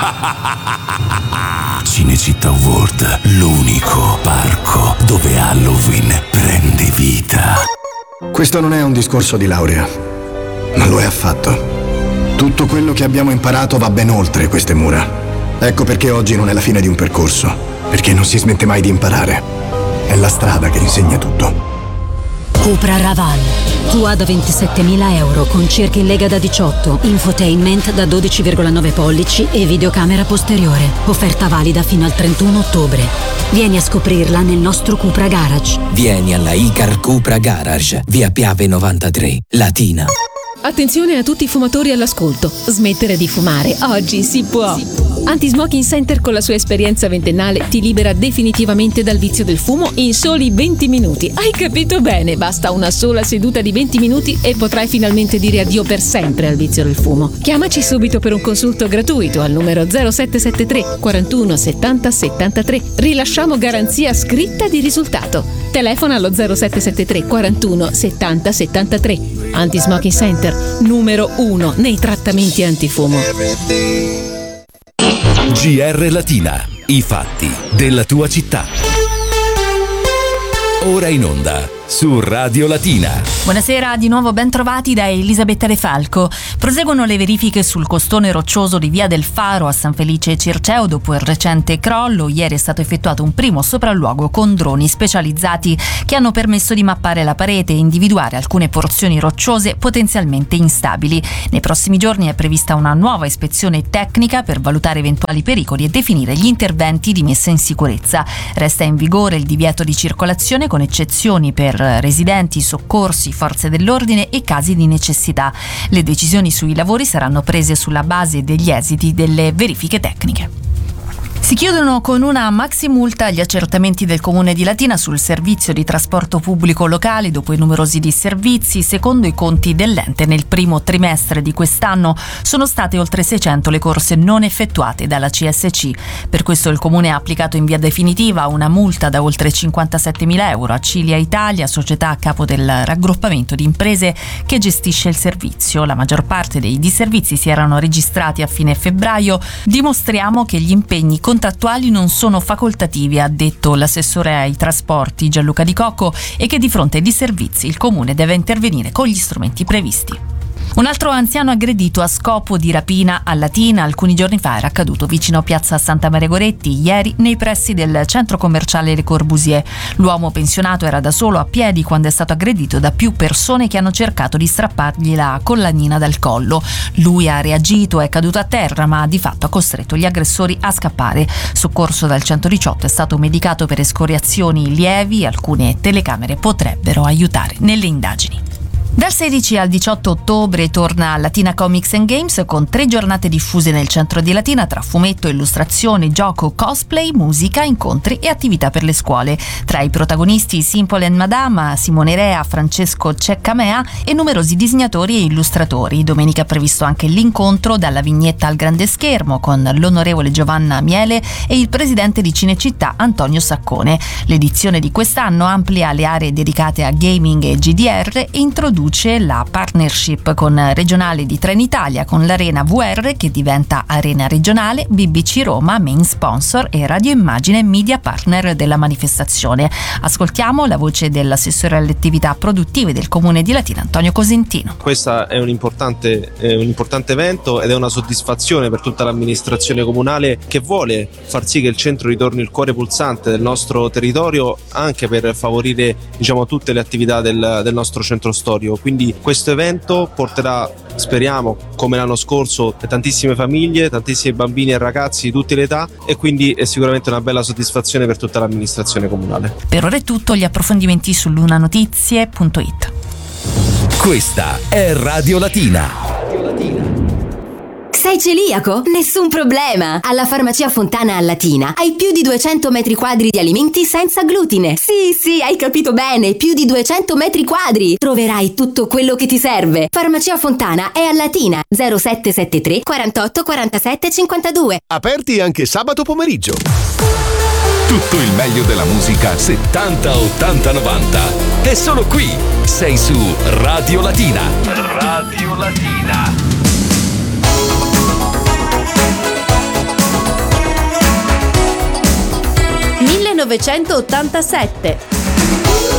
Cinecittà World, l'unico parco dove Halloween prende vita. Questo non è un discorso di laurea, ma lo è affatto. Tutto quello che abbiamo imparato va ben oltre queste mura. Ecco perché oggi non è la fine di un percorso, perché non si smette mai di imparare. È la strada che insegna tutto. Cupra Raval, tua da 27.000 euro con cerchi in lega da 18, infotainment da 12,9 pollici e videocamera posteriore. Offerta valida fino al 31 ottobre. Vieni a scoprirla nel nostro Cupra Garage. Vieni alla Icar Cupra Garage, via Piave 93, Latina. Attenzione a tutti i fumatori all'ascolto. Smettere di fumare oggi si può. Anti-Smoking Center con la sua esperienza ventennale ti libera definitivamente dal vizio del fumo in soli 20 minuti. Hai capito bene? Basta una sola seduta di 20 minuti e potrai finalmente dire addio per sempre al vizio del fumo. Chiamaci subito per un consulto gratuito al numero 0773 41 70 73. Rilasciamo garanzia scritta di risultato. Telefona allo 0773 41 70 73. Anti-Smoking Center, numero 1 nei trattamenti antifumo. GR Latina, i fatti della tua città. Ora in onda su Radio Latina. Buonasera, di nuovo ben trovati da Elisabetta De Falco. Proseguono le verifiche sul costone roccioso di Via del Faro a San Felice Circeo dopo il recente crollo. Ieri è stato effettuato un primo sopralluogo con droni specializzati che hanno permesso di mappare la parete e individuare alcune porzioni rocciose potenzialmente instabili. Nei prossimi giorni è prevista una nuova ispezione tecnica per valutare eventuali pericoli e definire gli interventi di messa in sicurezza. Resta in vigore il divieto di circolazione con eccezioni per residenti, soccorsi, forze dell'ordine e casi di necessità. Le decisioni sui lavori saranno prese sulla base degli esiti delle verifiche tecniche. Si chiudono con una maxi multa gli accertamenti del Comune di Latina sul servizio di trasporto pubblico locale dopo i numerosi disservizi. Secondo i conti dell'ente, nel primo trimestre di quest'anno sono state oltre 600 le corse non effettuate dalla CSC. Per questo il Comune ha applicato in via definitiva una multa da oltre 57.000 euro a Cilia Italia, società a capo del raggruppamento di imprese che gestisce il servizio. La maggior parte dei disservizi si erano registrati a fine febbraio. Dimostriamo che gli impegni contrattuali non sono facoltativi, ha detto l'assessore ai trasporti Gianluca Di Cocco, e che di fronte ai disservizi il Comune deve intervenire con gli strumenti previsti. Un altro anziano aggredito a scopo di rapina a Latina alcuni giorni fa era accaduto vicino a piazza Santa Maria Goretti, ieri nei pressi del centro commerciale Le Corbusier. L'uomo pensionato era da solo a piedi quando è stato aggredito da più persone che hanno cercato di strappargli la collanina dal collo. Lui ha reagito, è caduto a terra, ma di fatto ha costretto gli aggressori a scappare. Soccorso dal 118, è stato medicato per escoriazioni lievi. Alcune telecamere potrebbero aiutare nelle indagini. Dal 16 al 18 ottobre torna Latina Comics and Games con 3 giornate diffuse nel centro di Latina tra fumetto, illustrazione, gioco, cosplay, musica, incontri e attività per le scuole. Tra i protagonisti Simple and Madama, Simone Rea, Francesco Ceccamea e numerosi disegnatori e illustratori. Domenica è previsto anche l'incontro dalla vignetta al grande schermo con l'onorevole Giovanna Miele e il presidente di Cinecittà Antonio Saccone. L'edizione di quest'anno amplia le aree dedicate a gaming e GDR e introduce la partnership con Regionale di Trenitalia con l'Arena VR che diventa Arena Regionale, BBC Roma main sponsor e Radio Immagine media partner della manifestazione. Ascoltiamo la voce dell'assessore alle attività produttive del Comune di Latina Antonio Cosentino. Questo è un importante evento ed è una soddisfazione per tutta l'amministrazione comunale che vuole far sì che il centro ritorni il cuore pulsante del nostro territorio anche per favorire tutte le attività del nostro centro storico. Quindi questo evento porterà, speriamo, come l'anno scorso, tantissime famiglie, tantissimi bambini e ragazzi di tutte le età e quindi è sicuramente una bella soddisfazione per tutta l'amministrazione comunale. Per ora è tutto, gli approfondimenti su lunanotizie.it. Questa è Radio Latina. Sei celiaco? Nessun problema! Alla Farmacia Fontana a Latina hai più di 200 metri quadri di alimenti senza glutine. Sì, hai capito bene, più di 200 metri quadri! Troverai tutto quello che ti serve. Farmacia Fontana è a Latina, 0773 48 47 52. Aperti anche sabato pomeriggio. Tutto il meglio della musica 70, 80, 90 è solo qui. Sei su Radio Latina. Radio Latina. 1987.